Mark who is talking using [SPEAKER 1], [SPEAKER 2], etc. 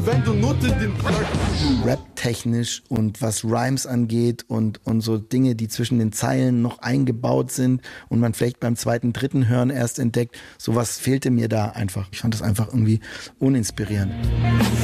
[SPEAKER 1] wenn du Nutte den
[SPEAKER 2] Rap-technisch und was Rhymes angeht und so Dinge, die zwischen den Zeilen noch eingebaut sind und man vielleicht beim zweiten, dritten Hören erst entdeckt, sowas fehlte mir da einfach. Ich fand das einfach irgendwie uninspirierend.